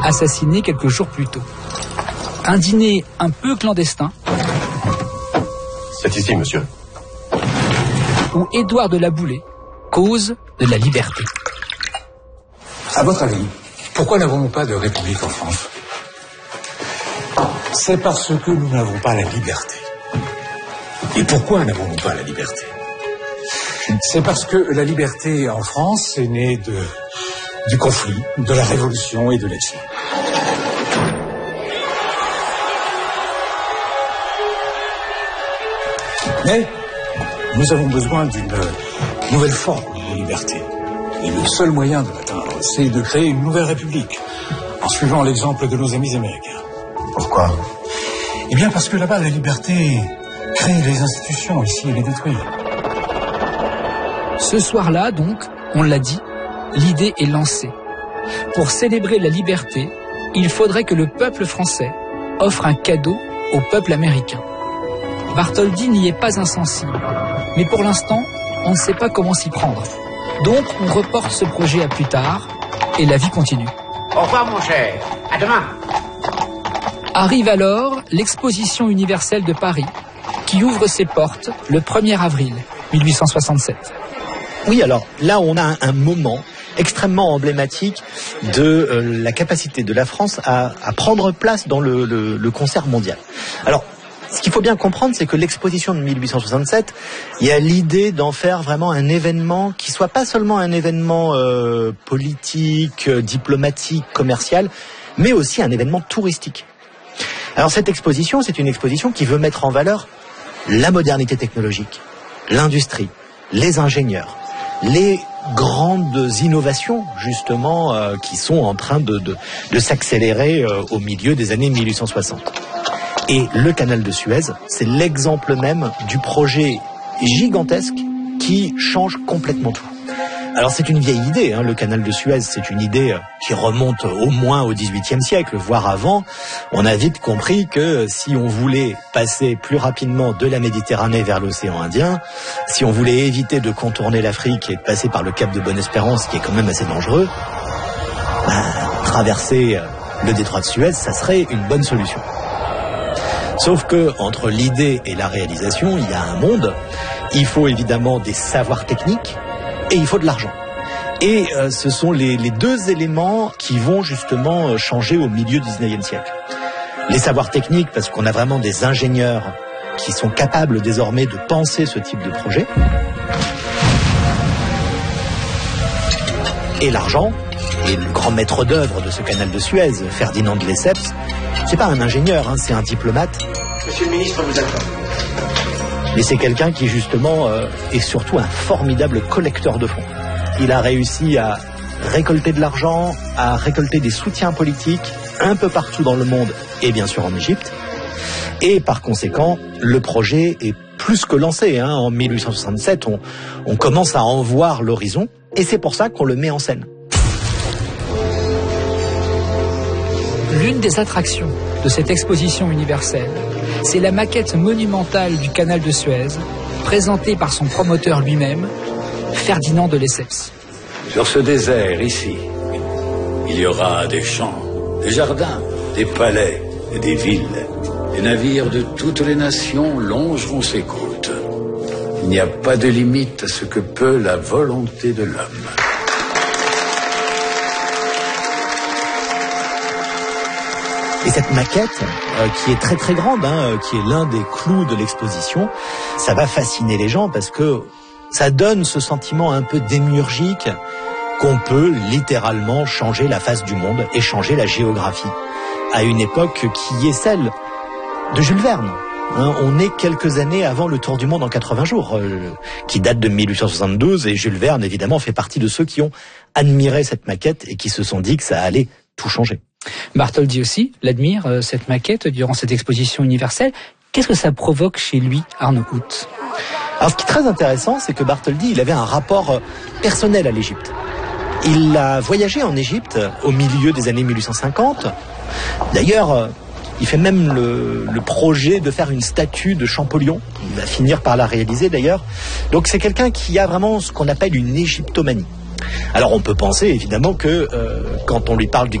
assassiné quelques jours plus tôt. Un dîner un peu clandestin. C'est ici, monsieur. Où Édouard de la Boulée cause de la liberté. À votre avis, pourquoi n'avons-nous pas de république en France? C'est parce que nous n'avons pas la liberté. Et pourquoi n'avons-nous pas la liberté? C'est parce que la liberté en France est née du conflit, de la révolution et de l'exil. Mais nous avons besoin d'une nouvelle forme de liberté. Et le seul moyen de l'atteindre, c'est de créer une nouvelle république, en suivant l'exemple de nos amis américains. Pourquoi? Eh bien parce que là-bas, la liberté crée les institutions, ici elle les détruit. Ce soir-là, donc, on l'a dit, l'idée est lancée. Pour célébrer la liberté, il faudrait que le peuple français offre un cadeau au peuple américain. Bartholdi n'y est pas insensible, mais pour l'instant, on ne sait pas comment s'y prendre. Donc, on reporte ce projet à plus tard, et la vie continue. Au revoir, mon cher. À demain. Arrive alors l'exposition universelle de Paris, qui ouvre ses portes le 1er avril 1867. Oui, alors là, on a un moment extrêmement emblématique de la capacité de la France à prendre place dans le concert mondial. Alors, ce qu'il faut bien comprendre, c'est que l'exposition de 1867, il y a l'idée d'en faire vraiment un événement qui soit pas seulement un événement politique, diplomatique, commercial, mais aussi un événement touristique. Alors cette exposition, c'est une exposition qui veut mettre en valeur la modernité technologique, l'industrie, les ingénieurs, les grandes innovations justement qui sont en train de s'accélérer au milieu des années 1860. Et le canal de Suez, c'est l'exemple même du projet gigantesque qui change complètement tout. Alors c'est une vieille idée, le canal de Suez, c'est une idée qui remonte au moins au XVIIIe siècle, voire avant. On a vite compris que si on voulait passer plus rapidement de la Méditerranée vers l'océan Indien, si on voulait éviter de contourner l'Afrique et de passer par le cap de Bonne-Espérance, qui est quand même assez dangereux, traverser le détroit de Suez, ça serait une bonne solution. Sauf que entre l'idée et la réalisation, il y a un monde. Il faut évidemment des savoirs techniques et il faut de l'argent. Et ce sont les deux éléments qui vont justement changer au milieu du 19e siècle. Les savoirs techniques, parce qu'on a vraiment des ingénieurs qui sont capables désormais de penser ce type de projet. Et l'argent, et le grand maître d'œuvre de ce canal de Suez, Ferdinand de Lesseps, c'est pas un ingénieur, c'est un diplomate. Monsieur le ministre vous attend. Mais c'est quelqu'un qui justement est surtout un formidable collecteur de fonds. Il a réussi à récolter de l'argent, à récolter des soutiens politiques un peu partout dans le monde et bien sûr en Égypte. Et par conséquent, le projet est plus que lancé. En 1867, on commence à en voir l'horizon et c'est pour ça qu'on le met en scène. L'une des attractions de cette exposition universelle, c'est la maquette monumentale du canal de Suez, présentée par son promoteur lui-même, Ferdinand de Lesseps. Sur ce désert, ici, il y aura des champs, des jardins, des palais et des villes. Les navires de toutes les nations longeront ses côtes. Il n'y a pas de limite à ce que peut la volonté de l'homme. Et cette maquette, qui est très très grande, qui est l'un des clous de l'exposition, ça va fasciner les gens parce que ça donne ce sentiment un peu démiurgique qu'on peut littéralement changer la face du monde et changer la géographie à une époque qui est celle de Jules Verne. On est quelques années avant le Tour du monde en 80 jours, qui date de 1872, et Jules Verne évidemment fait partie de ceux qui ont admiré cette maquette et qui se sont dit que ça allait tout changer. Bartholdi aussi l'admire, cette maquette, durant cette exposition universelle. Qu'est-ce que ça provoque chez lui, Arnaud Hout ? Alors ce qui est très intéressant, c'est que Bartholdi, il avait un rapport personnel à l'Égypte. Il a voyagé en Égypte au milieu des années 1850. D'ailleurs, il fait même le projet de faire une statue de Champollion. Il va finir par la réaliser d'ailleurs. Donc c'est quelqu'un qui a vraiment ce qu'on appelle une égyptomanie. Alors on peut penser évidemment que quand on lui parle du